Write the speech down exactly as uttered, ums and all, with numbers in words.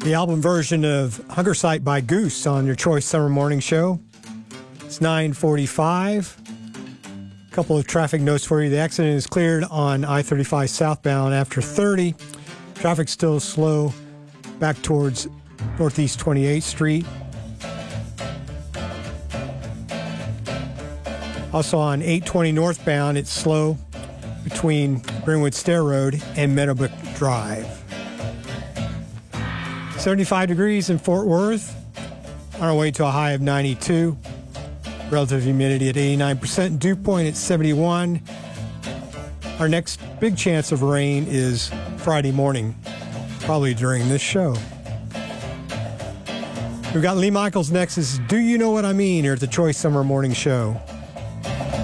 The album version of Hunger Sight by Goose on your Choice Summer Morning Show. It's nine forty-five. A couple of traffic notes for you. The accident is cleared on I thirty-five southbound after thirty. Traffic still slow back towards Northeast twenty-eighth Street. Also on eight twenty northbound, it's slow between Greenwood Stair Road and Meadowbrook Drive. seventy-five degrees in Fort Worth, on our way to a high of ninety-two. Relative humidity at eighty-nine percent. Dew point at seventy-one. Our next big chance of rain is Friday morning, probably during this show. We've got Lee Michaels next. This is Do You Know What I Mean here at the Choice Summer Morning Show.